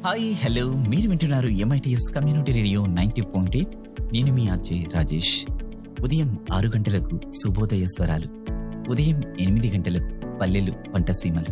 Hi hello మీరు వింటున్నారు MITS community radio 90.8. నేను మీ అజయ్ రాజేష్. ఉదయం 6 గంటలకు శుభోదయ స్వరాలు, ఉదయం 8 గంటలకు పల్లెలు పంటసీమలు,